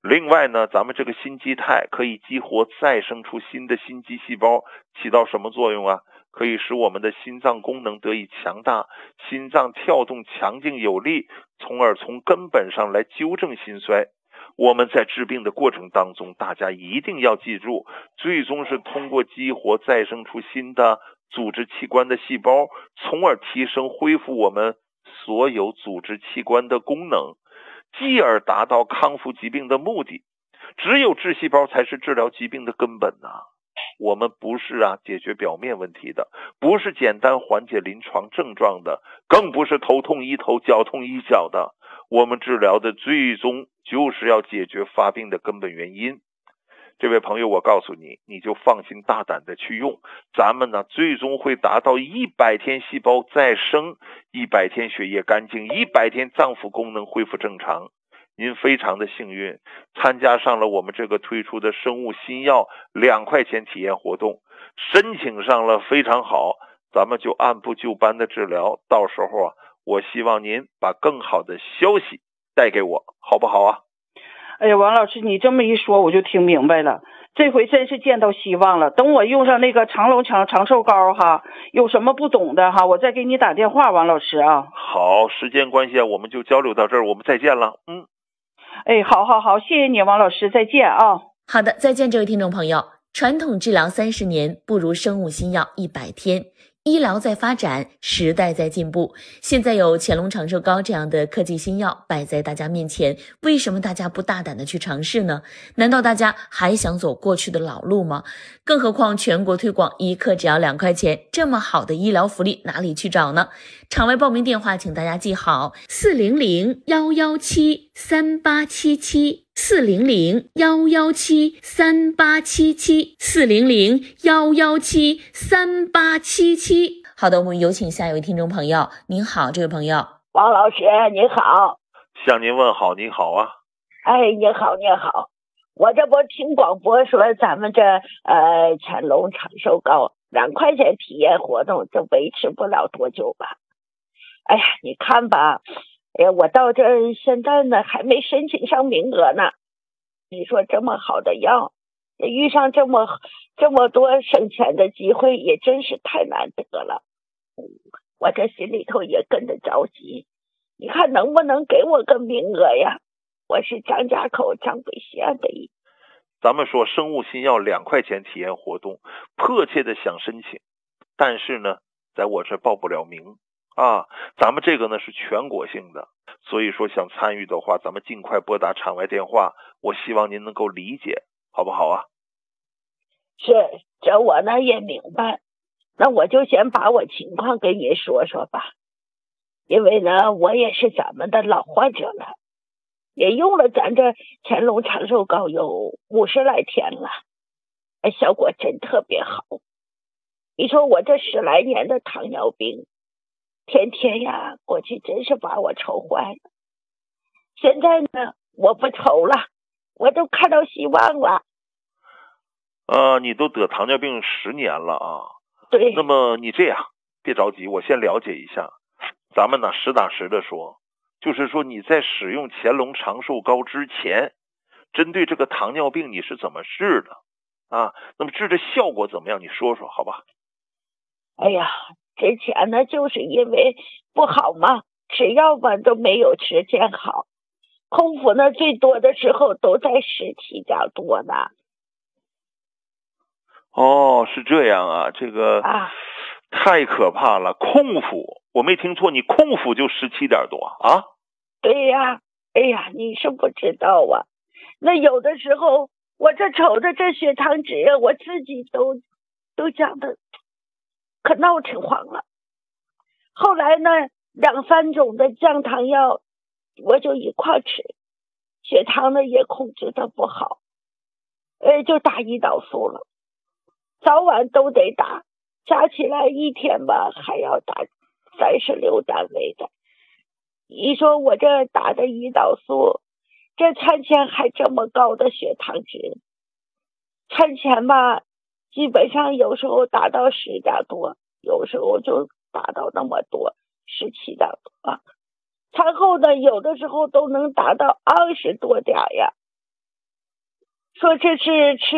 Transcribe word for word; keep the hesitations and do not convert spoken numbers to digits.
另外呢，咱们这个心肌肽可以激活再生出新的心肌细胞，起到什么作用啊？可以使我们的心脏功能得以强大，心脏跳动强劲有力，从而从根本上来纠正心衰。我们在治病的过程当中，大家一定要记住，最终是通过激活再生出新的组织器官的细胞，从而提升恢复我们所有组织器官的功能，继而达到康复疾病的目的。只有治细胞才是治疗疾病的根本呐、啊。我们不是啊解决表面问题的，不是简单缓解临床症状的，更不是头痛医头脚痛医脚的。我们治疗的最终就是要解决发病的根本原因。这位朋友，我告诉你，你就放心大胆的去用，咱们呢最终会达到一百天细胞再生，一百天血液干净，一百天脏腑功能恢复正常。您非常的幸运，参加上了我们这个推出的生物新药两块钱体验活动，申请上了非常好，咱们就按部就班的治疗。到时候啊，我希望您把更好的消息带给我，好不好啊？ 哎呀，王老师，你这么一说我就听明白了，这回真是见到希望了。等我用上那个长龙长长寿膏哈，有什么不懂的哈，我再给你打电话，王老师啊。 好，时间关系啊，我们就交流到这儿，我们再见了。嗯。 哎，好好好，谢谢你，王老师，再见啊。 好的，再见，这位听众朋友。传统治疗三十年，不如生物新药一百天。医疗在发展，时代在进步，现在有乾隆长寿膏这样的科技新药摆在大家面前，为什么大家不大胆的去尝试呢？难道大家还想走过去的老路吗？更何况全国推广一克只要两块钱，这么好的医疗福利哪里去找呢？场外报名电话请大家记好：四零零幺幺七三八七七。四零零幺幺七三八七七，四零零幺幺七三八七七。好的，我们有请下一位听众朋友。您好，这位朋友。 王老师您好。 向您问好。你好啊。 哎，你好你好，我这不听广播说咱们这呃乾隆长寿膏两块钱体验活动，这维持不了多久吧。哎呀，你看吧，哎呀，我到这儿现在呢还没申请上名额呢。你说这么好的药，遇上这么这么多省钱的机会，也真是太难得了。我这心里头也跟着着急，你看能不能给我个名额呀？我是张家口张北县的一。 咱们说生物新药两块钱体验活动，迫切的想申请，但是呢，在我这报不了名。啊，咱们这个呢是全国性的，所以说想参与的话，咱们尽快拨打场外电话，我希望您能够理解，好不好啊？ 是，这我呢也明白，那我就先把我情况跟您说说吧。因为呢，我也是咱们的老患者了，也用了咱这乾隆长寿膏有五十来天了，哎，效果真特别好。你说我这十来年的糖尿病，天天呀，过去真是把我愁坏了。现在呢，我不愁了，我都看到希望了。 呃，你都得糖尿病十年了啊？ 对。 那么你这样，别着急，我先了解一下。咱们呢，实打实的说，就是说你在使用乾隆长寿膏之前，针对这个糖尿病你是怎么治的啊？那么治的效果怎么样？你说说好吧？ 哎呀，之前呢，就是因为不好嘛，吃药吧都没有吃见好，空腹呢最多的时候都在十七点多呢。 哦，是这样啊，这个啊， 太可怕了！空腹，我没听错，你空腹就十七点多啊？ 对呀，哎呀，你是不知道啊，那有的时候我这瞅着这血糖值，我自己都都讲的可闹挺慌了。后来呢，两三种的降糖药我就一块吃，血糖呢也控制的不好，呃，就打胰岛素了，早晚都得打，加起来一天吧还要打三十六单位的。你说我这打的胰岛素，这餐前还这么高的血糖值，餐前吧基本上有时候打到十点多，有时候就打到那么多十七点多，餐后呢有的时候都能达到二十多点呀。 说这是吃